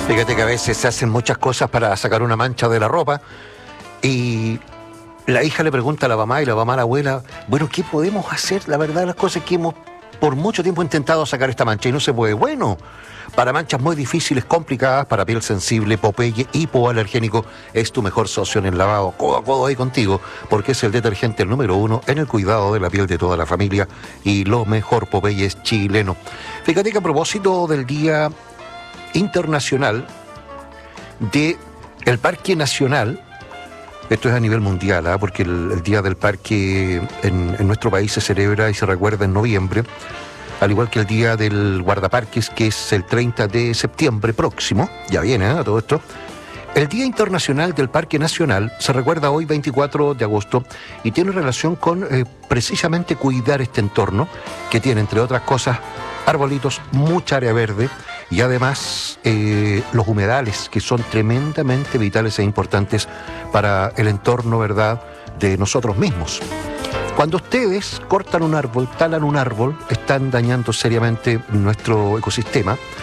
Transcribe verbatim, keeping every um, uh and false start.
Fíjate que a veces se hacen muchas cosas para sacar una mancha de la ropa y la hija le pregunta a la mamá y la mamá a la abuela, bueno, ¿qué podemos hacer? La verdad, las cosas que hemos por mucho tiempo intentado sacar esta mancha y no se puede. Bueno, para manchas muy difíciles, complicadas, para piel sensible, Popeye hipoalergénico es tu mejor socio en el lavado, codo a codo ahí contigo, porque es el detergente el número uno en el cuidado de la piel de toda la familia y lo mejor, Popeye es chileno. Fíjate que a propósito del Día Internacional de el Parque Nacional, esto es a nivel mundial, ¿eh? porque el, el Día del Parque en, en nuestro país se celebra y se recuerda en noviembre, al igual que el Día del Guardaparques, que es el treinta de septiembre próximo, ya viene ¿eh? todo esto. El Día Internacional del Parque Nacional se recuerda hoy veinticuatro de agosto y tiene relación con eh, precisamente cuidar este entorno que tiene, entre otras cosas, arbolitos, mucha área verde y además eh, los humedales, que son tremendamente vitales e importantes para el entorno, ¿verdad?, de nosotros mismos. Cuando ustedes cortan un árbol, talan un árbol, están dañando seriamente nuestro ecosistema.